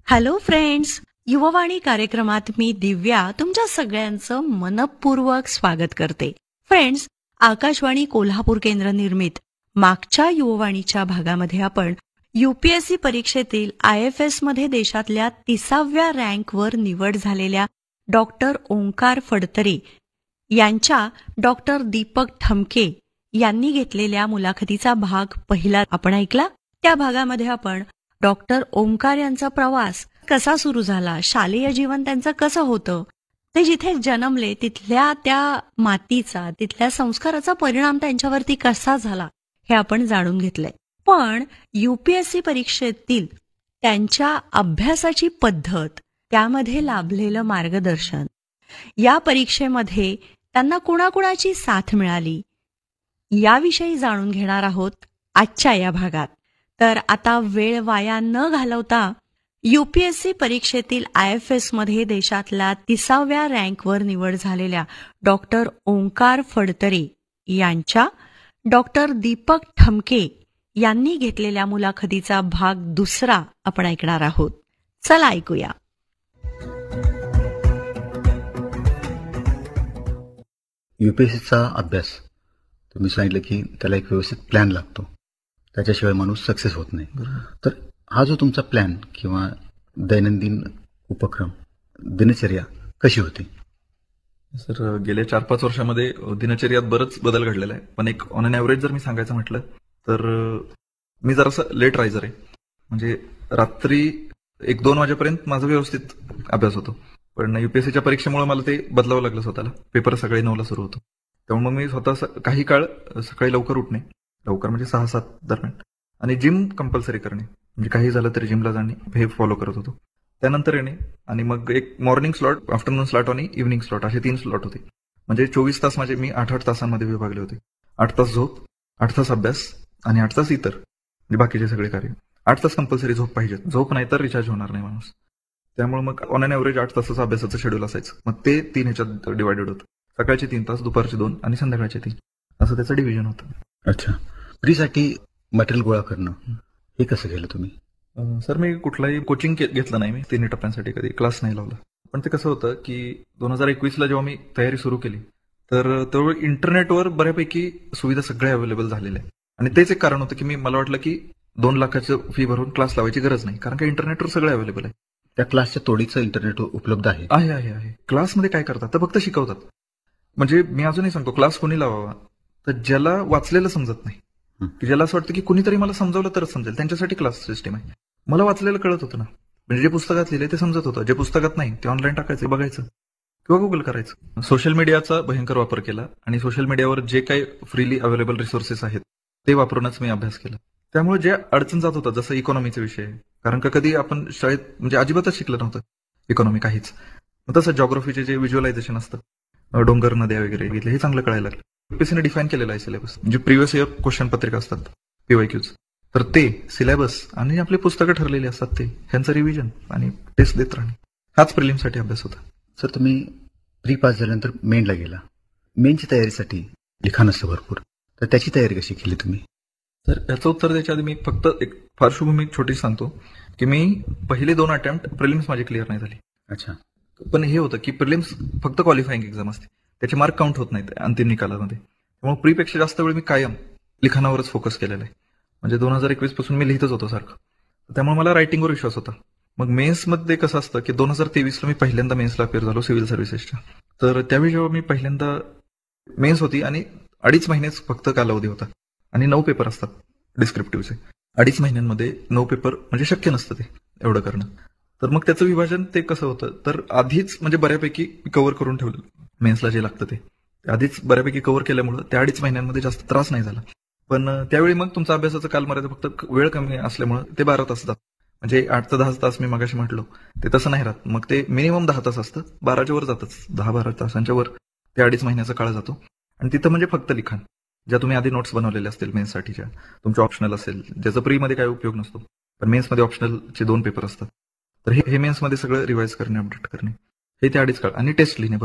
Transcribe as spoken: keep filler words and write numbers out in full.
Hello friends, Yuvvani कार्यक्रमात मी दिव्या तुमच्या सगळ्यांचं मनपूर्वक स्वागत करते. फ्रेंड्स, आकाशवाणी कोल्हापूर केंद्र निर्मित मागच्या युववाणीच्या भागामध्ये आपण यूपीएससी परीक्षेतील आय एफ एस मध्ये देशातल्या तिसाव्या रँकवर निवड झालेल्या डॉक्टर ओंकार फडतरे यांच्या डॉक्टर दीपक ठमके यांनी घेतलेल्या मुलाखतीचा भाग पहिला आपण ऐकला. त्या भागामध्ये आपण डॉक्टर ओंकार यांचा प्रवास कसा सुरू झाला, शालेय जीवन त्यांचं कसं होतं, ते जिथे जन्मले तिथल्या त्या मातीचा, तिथल्या संस्काराचा परिणाम त्यांच्यावरती कसा झाला हे आपण जाणून घेतलंय. पण यूपीएससी परीक्षेतील त्यांच्या अभ्यासाची पद्धत, त्यामध्ये लाभलेलं मार्गदर्शन, या परीक्षेमध्ये त्यांना कुणाकुणाची साथ मिळाली, याविषयी जाणून घेणार आहोत आजच्या या भागात. तर आता वेळ वाया न घालवता यूपीएससी परीक्षेतील आय एफ एस मध्ये देशातल्या तिसाव्या रँकवर निवड झालेल्या डॉक्टर ओंकार फडतरे यांच्या डॉक्टर दीपक ठमके यांनी घेतलेल्या मुलाखतीचा भाग दुसरा आपण ऐकणार आहोत. चला ऐकूया. यूपीएससीचा अभ्यास तुम्ही सांगितलं की त्याला एक व्यवस्थित प्लॅन लागतो, त्याच्याशिवाय माणूस सक्सेस होत नाही. तर हा जो तुमचा प्लॅन किंवा दैनंदिन उपक्रम, दिनचर्या कशी होती? सर, गेल्या चार पाच वर्षामध्ये दिनचर्यात बरंच बदल घडलेला आहे. पण एक ऑन एन ॲव्हरेज जर मी सांगायचं म्हटलं तर मी जरासं लेट रायझर आहे. म्हणजे रात्री एक दोन वाजेपर्यंत माझा व्यवस्थित अभ्यास होतो. पण युपीएससीच्या परीक्षेमुळे मला ते बदलावं लागलं स्वतःला. पेपर सकाळी नऊला सुरू होतो, त्यामुळे मी स्वतः काही काळ सकाळी लवकर उठणे, लवकर म्हणजे सहा सात दरम्यान, आणि जिम कंपल्सरी करणे, म्हणजे काही झालं तरी जिमला जाणे, हे फॉलो करत होतो. त्यानंतर येणे आणि मग एक मॉर्निंग स्लॉट, आफ्टरनून स्लॉट आणि इव्हनिंग स्लॉट, असे तीन स्लॉट होते. म्हणजे चोवीस तास माझे मी आठ आठ तासांमध्ये विभागले होते. आठ तास झोप, आठ तास अभ्यास आणि आठ तास इतर म्हणजे बाकीचे सगळे कार्य. आठ तास कंपल्सरी झोप पाहिजे, झोप नाही तर रिचार्ज होणार नाही माणूस. त्यामुळे मग ऑन एन ॲव्हरेज आठ तासाचं अभ्यासाचं शेड्यूल असायचं. मग ते तीन ह्याच्यात डिवायडेड होतं. सकाळचे तीन तास, दुपारचे दोन आणि संध्याकाळचे तीन, असं त्याचं डिव्हिजन होतं. अच्छा. प्रीसाठी मटेरियल गोळा करणं हे कसं केलं तुम्ही? सर, मी कुठलाही कोचिंग घेतलं नाही. मी तिन्ही टप्प्यांसाठी कधी क्लास नाही लावला. पण ते कसं होतं की दोन हजार एकवीसला जेव्हा मी तयारी सुरू केली तर तेव्हा इंटरनेटवर बऱ्यापैकी सुविधा सगळ्या अवेलेबल झालेल्या आहे. आणि तेच एक कारण होतं की मी मला वाटलं की दोन लाखाचं फी भरून क्लास लावायची गरज नाही, कारण का इंटरनेटवर सगळं अवेलेबल आहे. त्या क्लासच्या तोडीचं इंटरनेट उपलब्ध आहे आहे आहे आहे क्लासमध्ये काय करतात तर फक्त शिकवतात. म्हणजे मी अजूनही सांगतो, क्लास कोणी लावावा तर ज्याला वाचलेलं समजत नाही, की ज्याला असं वाटतं की कुणीतरी मला समजावलं तरच समजेल, त्यांच्यासाठी क्लास सिस्टीम आहे. मला वाचलेलं कळत होतं ना, म्हणजे जे पुस्तकात लिहिले ते समजत होतं, जे पुस्तकात नाही ते ऑनलाईन टाकायचं, बघायचं किंवा गुगल करायचं. सोशल मीडियाचा भयंकर वापर केला आणि सोशल मीडियावर जे काही फ्रीली अवेलेबल रिसोर्सेस आहेत ते वापरूनच मी अभ्यास केला. त्यामुळे जे अडचण जात होतं, जसं इकॉनॉमीचा विषय आहे, कारण का कधी आपण शाळेत म्हणजे अजिबातच शिकलं नव्हतं इकॉनॉमी काहीच. तसं जॉग्राफीचे जे व्हिज्युअलायझेशन असतं, डोंगर, नद्या वगैरे हे चांगलं कळायला लागलं. यूपीएससीने डिफाईन केलेला आहे सिलेबस, जे प्रिव्हियस इयर क्वेश्चन पत्रिका असतात पीवायक्यूज, तर ते सिलेबस आणि आपली पुस्तकं ठरलेली असतात ते, ह्यांचं रिव्हिजन आणि टेस्ट देत राहणे, हाच प्रिलिमसाठी अभ्यास होता. सर, तुम्ही प्री पास झाल्यानंतर मेनला गेला. मेनची तयारीसाठी लिखाण असतं भरपूर, तर त्याची तयारी कशी केली तुम्ही? तर याचं उत्तर द्यायच्या आधी मी फक्त एक पार्श्वभूमी छोटी सांगतो की मी पहिले दोन अटेम्प्ट प्रिलिम्स माझी क्लिअर नाही झाली. अच्छा. पण हे होतं की प्रिलिम्स फक्त क्वालिफाईंग एक्झाम असते, त्याचे मार्क काउंट होत नाहीत अंतिम निकालामध्ये. त्यामुळे प्रीपेक्षा जास्त वेळ मी कायम लिखाणावरच फोकस केलेला आहे. म्हणजे दोन हजार एकवीस पासून मी लिहितच होतो सारखं, त्यामुळे मला रायटिंगवर विश्वास होता. मग मेन्समध्ये कसं असतं की दोन हजार तेवीसला मी पहिल्यांदा मेन्सला अपेअर झालो सिव्हिल सर्व्हिसेसच्या. तर त्यावेळी जेव्हा मी पहिल्यांदा मेन्स होती आणि अडीच महिनेच फक्त कालावधी होता आणि नऊ पेपर असतात डिस्क्रिप्टिव्हचे. अडीच महिन्यांमध्ये नऊ पेपर म्हणजे शक्य नसतं ते एवढं करणं. तर मग त्याचं विभाजन ते कसं होतं, तर आधीच म्हणजे बऱ्यापैकी कव्हर करून ठेवलं मेन्सला जे लागतं ते आधीच बऱ्यापैकी कव्हर केल्यामुळं त्या अडीच महिन्यांमध्ये जास्त त्रास नाही झाला. पण त्यावेळी मग तुमचा अभ्यासाचं कालमर्यादा फक्त वेळ कमी असल्यामुळे ते बारा तास जातात. म्हणजे आठ ते दहा तास मी मगाशी म्हटलो ते तसं नाही राहत. मग ते मिनिमम दहा तास असतं, बाराच्या वर जातच, दहा बारा तासांच्या वर ते अडीच महिन्याचा काळ जातो. आणि तिथं म्हणजे फक्त लिखाण, ज्या तुम्ही आधी नोट्स बनवलेल्या असतील मेन्ससाठीच्या, तुमच्या ऑप्शनल असेल, ज्याचा प्रीमध्ये काही उपयोग नसतो, पण मेन्समध्ये ऑप्शनलचे दोन पेपर असतात. तर हे मेन्समध्ये सगळं रिवाइज करणे, अपडेट करणे, हे ते अडीच काळ आणि टेस्ट लिहिणे.